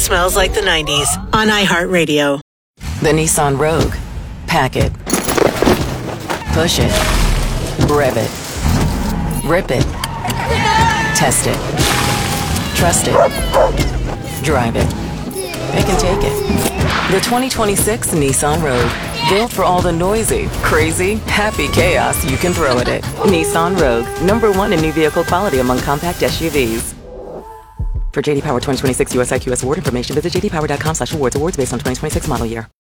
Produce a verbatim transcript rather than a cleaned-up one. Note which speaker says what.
Speaker 1: smells like the nineties on iHeartRadio.
Speaker 2: The Nissan Rogue. Pack it. Push it. Rev it. Rip it. Test it. Trust it. Drive it. Pick and take it. The twenty twenty-six Nissan Rogue. Built for all the noisy, crazy, happy chaos you can throw at it. Nissan Rogue. Number one in new vehicle quality among compact S U Vs. For J D Power twenty twenty-six U S I Q S award information, visit j d power dot com slash awards. Awards based on twenty twenty-six model year.